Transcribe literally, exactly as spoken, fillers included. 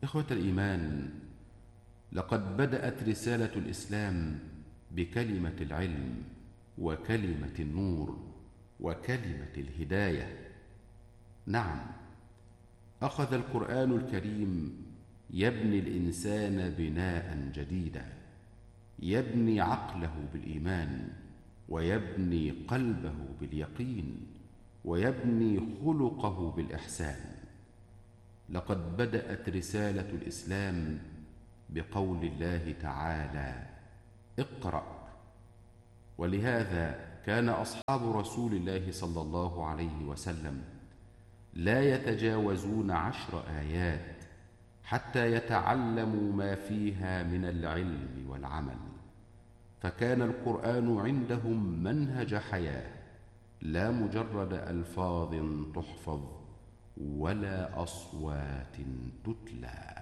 إخوة الإيمان، لقد بدأت رسالة الإسلام بكلمة العلم وكلمة النور وكلمة الهداية. نعم، أخذ القرآن الكريم يبني الإنسان بناء جديدا، يبني عقله بالإيمان، ويبني قلبه باليقين، ويبني خلقه بالإحسان. لقد بدأت رسالة الإسلام بقول الله تعالى: اقرأ. ولهذا كان أصحاب رسول الله صلى الله عليه وسلم لا يتجاوزون عشر آيات حتى يتعلموا ما فيها من العلم والعمل، فكان القرآن عندهم منهج حياة، لا مجرد ألفاظ تحفظ ولا أصوات تتلى.